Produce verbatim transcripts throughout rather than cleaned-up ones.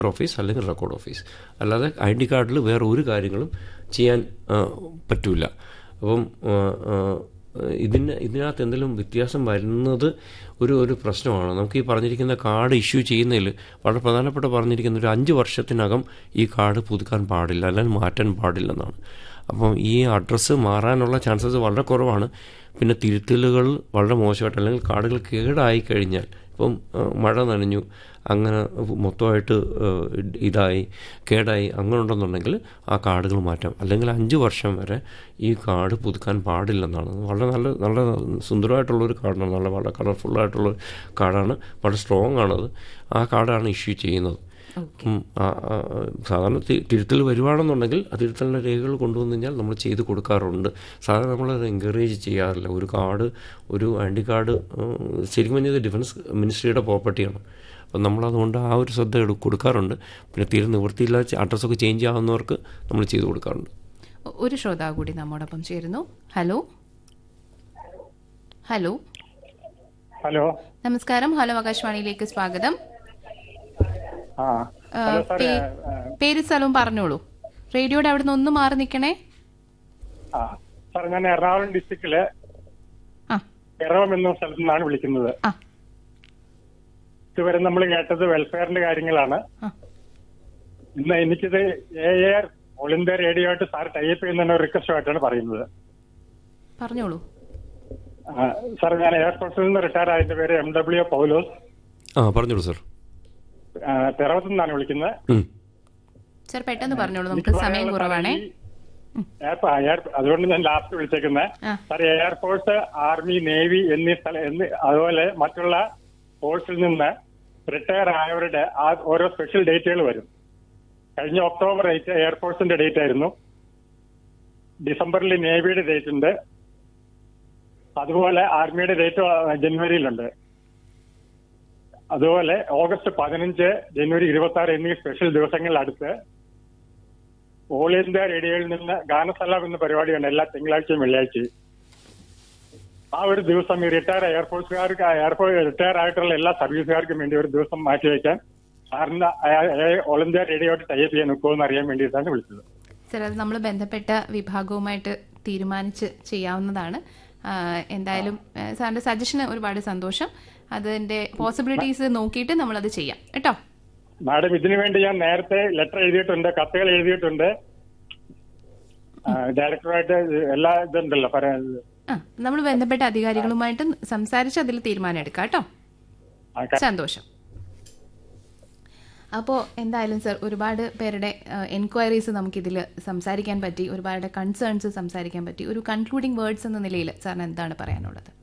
Office അല്ലെങ്കിൽ record office. അല്ലാതെ I D കാർഡിൽ വേറെ ഒരു കാര്യങ്ങളും ചെയ്യാൻ പറ്റില്ല. അപ്പം ഇതിന് ഇതിനകത്ത് എന്തെങ്കിലും വ്യത്യാസം വരുന്നത് ഒരു ഒരു പ്രശ്നമാണ്. നമുക്ക് ഈ പറഞ്ഞിരിക്കുന്ന കാർഡ് ഇഷ്യൂ ചെയ്യുന്നതിൽ വളരെ പ്രധാനപ്പെട്ട പറഞ്ഞിരിക്കുന്ന ഒരു അഞ്ച് വർഷത്തിനകം ഈ കാർഡ് പുതുക്കാൻ പാടില്ല, അല്ലെങ്കിൽ മാറ്റാൻ പാടില്ലെന്നാണ്. അപ്പം ഈ അഡ്രസ്സ് മാറാനുള്ള ചാൻസസ് വളരെ കുറവാണ്. പിന്നെ തിരുത്തലുകൾ വളരെ മോശമായിട്ട്, അല്ലെങ്കിൽ കാർഡുകൾ കേടായി കഴിഞ്ഞാൽ, ഇപ്പം മഴ നനഞ്ഞു അങ്ങനെ മൊത്തമായിട്ട് ഇതായി കേടായി അങ്ങനെ ഉണ്ടെന്നുണ്ടെങ്കിൽ ആ കാർഡുകൾ മാറ്റാം. അല്ലെങ്കിൽ അഞ്ച് വർഷം വരെ ഈ കാർഡ് പുതുക്കാൻ പാടില്ലെന്നാണ്. വളരെ നല്ല നല്ല സുന്ദരമായിട്ടുള്ളൊരു കാർഡാണ്, നല്ല വളരെ കളർഫുള്ളായിട്ടുള്ള കാർഡാണ്, വളരെ സ്ട്രോങ് ആണത്. ആ കാർഡാണ് ഇഷ്യൂ ചെയ്യുന്നത്. സാധാരണ തിരുത്തൽ വരുവാണെന്നുണ്ടെങ്കിൽ ആ തിരുത്തലിൻ്റെ രേഖകൾ കൊണ്ടുവന്നു കഴിഞ്ഞാൽ നമ്മൾ ചെയ്ത് കൊടുക്കാറുണ്ട്. സാധാരണ നമ്മളത് എൻകറേജ് ചെയ്യാറില്ല. ഒരു കാർഡ്, ഒരു ഐ ഡി കാർഡ് ശരിക്കും പറഞ്ഞത് ഡിഫൻസ് മിനിസ്ട്രിയുടെ പ്രോപ്പർട്ടിയാണ്. അപ്പം നമ്മളതുകൊണ്ട് ആ ഒരു ശ്രദ്ധ എടു കൊടുക്കാറുണ്ട്. പിന്നെ തീരെ നിവൃത്തിയില്ലാത്ത അഡ്രസ്സൊക്കെ ചേഞ്ച് ആവുന്നവർക്ക് നമ്മൾ ചെയ്ത് കൊടുക്കാറുണ്ട്. ഒരു ശ്രോതാവ് കൂടി നമ്മോടൊപ്പം ചേരുന്നു. ഹലോ ഹലോ ഹലോ നമസ്കാരം. ഹലോ ആകാശവാണിയിലേക്ക് സ്വാഗതം. പേര് സ്ഥലവും പറഞ്ഞോളൂ. റേഡിയോയുടെ അവിടെ നിന്ന് ഒന്ന് മാറി നിൽക്കണേ. സാർ, ഞാൻ എറണാകുളം ഡിസ്ട്രിക്റ്റിലെ പിറവം എന്ന സ്ഥലത്തു നിന്നാണ് വിളിക്കുന്നത്. ഇതുവരെ നമ്മൾ കേട്ടത് വെൽഫെയറിന്റെ കാര്യങ്ങളാണ്. ഇന്ന് എനിക്കിത് A are all India radio ആയിട്ട് സാർ ടൈപ്പ് ചെയ്യുന്ന റിക്വസ്റ്റ് ആയിട്ടാണ് പറയുന്നത്. പറഞ്ഞോളൂ സാർ. ഞാൻ എയർഫോഴ്സിൽ നിന്ന് റിട്ടയർ ആയതിന്റെ പേര് എം ഡബ്ല്യു പൗലോസ്. പറഞ്ഞോളൂ സാർ. പിറവത്തു നിന്നാണ് വിളിക്കുന്നത്. സാർ പെട്ടെന്ന് പറഞ്ഞോളൂ, നമുക്ക് സമയം കുറവാണേ. അതുകൊണ്ട് ഞാൻ last വിളിച്ചേക്കുന്നത് sir. Air force, army, navy എന്നീ സ്ഥലം എന്നീ അതുപോലെ മറ്റുള്ള ഫോഴ്സിൽ നിന്ന് റിട്ടയർ ആയവരുടെ ആ ഓരോ സ്പെഷ്യൽ ഡേറ്റുകൾ വരും. കഴിഞ്ഞ ഒക്ടോബർ എയ്റ്റ് എയർഫോഴ്സിന്റെ ഡേറ്റ് ആയിരുന്നു. ഡിസംബറിൽ നേവിയുടെ ഡേറ്റ് ഉണ്ട്. അതുപോലെ ആർമിയുടെ ഡേറ്റ് ജനുവരിയിലുണ്ട്. അതുപോലെ ഓഗസ്റ്റ് പതിനഞ്ച്, ജനുവരി ഇരുപത്തി ആറ് എന്നീ സ്പെഷ്യൽ ദിവസങ്ങളിൽ അടുത്ത് ഓൾ ഇന്ത്യ റേഡിയോയിൽ നിന്ന് ഗാനസലാം എന്ന പരിപാടിയുണ്ട് എല്ലാ തിങ്കളാഴ്ചയും വെള്ളിയാഴ്ചയും. ആ ഒരു ദിവസം ഈ റിട്ടയർ എയർഫോഴ്സുകാർക്ക് എയർഫോഴ്സ് റിട്ടയർ ആയിട്ടുള്ള എല്ലാ സർവീസുകാർക്കും വേണ്ടി ഒരു ദിവസം മാറ്റിവെക്കാൻ സാറിന് ഓൾ ഇന്ത്യ റേഡിയോ ആയിട്ട് ടൈപ്പ് ചെയ്യാൻ ഒക്കുമെന്ന് അറിയാൻ വേണ്ടിയിട്ടാണ് വിളിച്ചത്. സാർ, അത് നമ്മൾ ബന്ധപ്പെട്ട വിഭാഗവുമായിട്ട് തീരുമാനിച്ച് ചെയ്യാവുന്നതാണ്. എന്തായാലും സാറിന്റെ സജഷന് ഒരുപാട് സന്തോഷം. അതിന്റെ പോസിബിലിറ്റീസ് നോക്കിയിട്ട് നമ്മളത് ചെയ്യാം കേട്ടോ. മാഡം, ഇതിനു വേണ്ടി ഞാൻ നേരത്തെ ലെറ്റർ എഴുതിയിട്ടുണ്ട്, കത്തുകൾ എഴുതിയിട്ടുണ്ട്. ഡയറക്ടറായിട്ട് എല്ലാ ഇതുണ്ടല്ലോ പറയാൻ. ആ നമ്മൾ ബന്ധപ്പെട്ട അധികാരികളുമായിട്ട് സംസാരിച്ച് അതിൽ തീരുമാനം എടുക്കാം കേട്ടോ. സന്തോഷം. അപ്പോൾ എന്തായാലും സർ, ഒരുപാട് പേരുടെ എൻക്വയറീസ് നമുക്കിതിൽ സംസാരിക്കാൻ പറ്റി, ഒരുപാട് കൺസേൺസ് സംസാരിക്കാൻ പറ്റി. ഒരു കൺക്ലൂഡിംഗ് വേർഡ്സ് എന്ന നിലയിൽ സാറിന് എന്താണ് പറയാനുള്ളത്?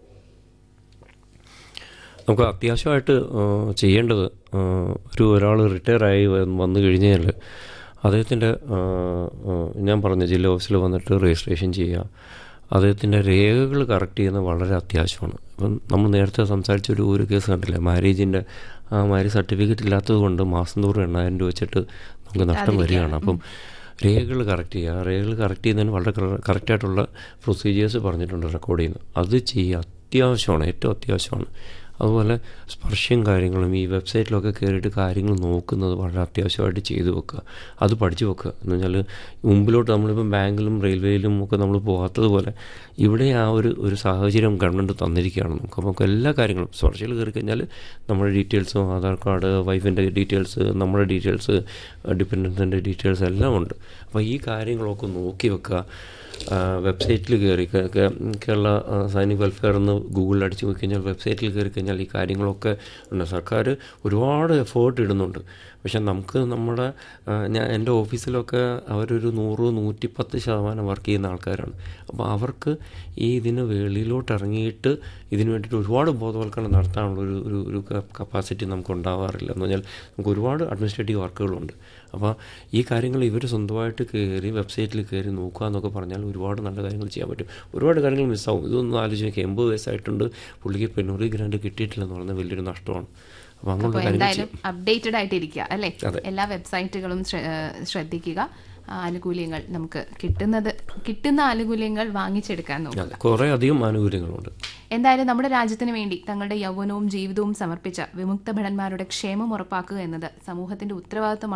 നമുക്ക് അത്യാവശ്യമായിട്ട് ചെയ്യേണ്ടത്, ഒരു ഒരാൾ റിട്ടയർ ആയി വന്നു കഴിഞ്ഞാൽ അദ്ദേഹത്തിൻ്റെ, ഞാൻ പറഞ്ഞ ജില്ലാ ഓഫീസിൽ വന്നിട്ട് രജിസ്ട്രേഷൻ ചെയ്യുക, അദ്ദേഹത്തിൻ്റെ രേഖകൾ കറക്റ്റ് ചെയ്യുന്നത് വളരെ അത്യാവശ്യമാണ്. ഇപ്പം നമ്മൾ നേരത്തെ സംസാരിച്ച ഒരു ഒരു കേസ് കണ്ടില്ലേ, മാരേജിൻ്റെ ആ മാരേജ് സർട്ടിഫിക്കറ്റ് ഇല്ലാത്തത് കൊണ്ട് മാസം തോറും എണ്ണായിരം രൂപ വെച്ചിട്ട് നമുക്ക് നഷ്ടം വരികയാണ്. അപ്പം രേഖകൾ കറക്റ്റ് ചെയ്യുക. രേഖകൾ കറക്റ്റ് ചെയ്യുന്നതിന് വളരെ കറക്റ്റായിട്ടുള്ള പ്രൊസീജിയേഴ്സ് പറഞ്ഞിട്ടുണ്ട് റെക്കോർഡ് ചെയ്യുന്നത്. അത് ചെയ്യുക അത്യാവശ്യമാണ്, ഏറ്റവും അത്യാവശ്യമാണ്. അതുപോലെ സ്പർശം കാര്യങ്ങളും ഈ വെബ്സൈറ്റിലൊക്കെ കയറിയിട്ട് കാര്യങ്ങൾ നോക്കുന്നത് വളരെ അത്യാവശ്യമായിട്ട് ചെയ്തു വെക്കുക, അത് പഠിച്ചു വെക്കുക. എന്ന് വെച്ചാൽ മുമ്പിലോട്ട് നമ്മളിപ്പം ബാങ്കിലും റെയിൽവേയിലും ഒക്കെ നമ്മൾ പോകാത്തതുപോലെ ഇവിടെ ആ ഒരു ഒരു സാഹചര്യം ഗവൺമെൻറ് തന്നിരിക്കുകയാണ് നമുക്ക്. അപ്പോൾ നമുക്ക് എല്ലാ കാര്യങ്ങളും സ്പർശയിൽ കയറി കഴിഞ്ഞാൽ നമ്മുടെ ഡീറ്റെയിൽസും, ആധാർ കാർഡ്, വൈഫിൻ്റെ ഡീറ്റെയിൽസ്, നമ്മുടെ ഡീറ്റെയിൽസ്, ഡിപ്പെൻഡൻസിൻ്റെ ഡീറ്റെയിൽസ് എല്ലാം ഉണ്ട്. അപ്പോൾ ഈ കാര്യങ്ങളൊക്കെ നോക്കി വെക്കുക. വെബ്സൈറ്റിൽ കയറി കേരള സൈനിക് വെൽഫെയർ എന്ന് ഗൂഗിളിൽ അടിച്ചു നോക്കി കഴിഞ്ഞാൽ വെബ്സൈറ്റിൽ കയറി കഴിഞ്ഞാൽ ഈ കാര്യങ്ങളൊക്കെ ഉണ്ട്. സർക്കാർ ഒരുപാട് എഫേർട്ട് ഇടുന്നുണ്ട്. പക്ഷെ നമുക്ക് നമ്മുടെ ഞാൻ എൻ്റെ ഓഫീസിലൊക്കെ അവരൊരു നൂറ് നൂറ്റിപ്പത്ത് ശതമാനം വർക്ക് ചെയ്യുന്ന ആൾക്കാരാണ്. അപ്പോൾ അവർക്ക് ഈ ഇതിന് വെളിയിലോട്ട് ഇറങ്ങിയിട്ട് ഇതിന് വേണ്ടിയിട്ട് ഒരുപാട് ബോധവൽക്കരണം നടത്താനുള്ള ഒരു ഒരു ഒരു കപ്പാസിറ്റി നമുക്ക് ഉണ്ടാവാറില്ല. എന്ന് പറഞ്ഞാൽ നമുക്ക് ഒരുപാട് അഡ്മിനിസ്ട്രേറ്റീവ് വർക്കുകളുണ്ട്. അപ്പോൾ ഈ കാര്യങ്ങൾ ഇവർ സ്വന്തമായിട്ട് കയറി വെബ്സൈറ്റിൽ കയറി നോക്കുക എന്നൊക്കെ പറഞ്ഞാൽ ഒരുപാട് നല്ല കാര്യങ്ങൾ ചെയ്യാൻ പറ്റും. ഒരുപാട് കാര്യങ്ങൾ മിസ്സാവും. ഇതൊന്നും ആലോചിക്കുക, എൺപത് വയസ്സായിട്ടുണ്ട്, പുള്ളിക്ക് പെണ്ണൂറി ഗ്രാൻഡ് കിട്ടിയിട്ടില്ലെന്ന് പറഞ്ഞാൽ വലിയൊരു നഷ്ടമാണ്. അപ്പോൾ എന്തായാലും അപ്ഡേറ്റഡ് ആയിട്ടിരിക്കുക അല്ലേ. എല്ലാ വെബ്സൈറ്റുകളും ശ്രദ്ധിക്കുക. ആനുകൂല്യങ്ങൾ നമുക്ക് കിട്ടുന്നത് കിട്ടുന്ന ആനുകൂല്യങ്ങൾ വാങ്ങിച്ചെടുക്കാൻ നോക്കുക. കുറേ അധികം ആനുകൂല്യങ്ങളുണ്ട്. എന്തായാലും നമ്മുടെ രാജ്യത്തിന് വേണ്ടി തങ്ങളുടെ യൗവനവും ജീവിതവും സമർപ്പിച്ച വിമുക്ത ഭടന്മാരുടെ ക്ഷേമം ഉറപ്പാക്കുക എന്നത് സമൂഹത്തിന്റെ ഉത്തരവാദിത്തമാണ്.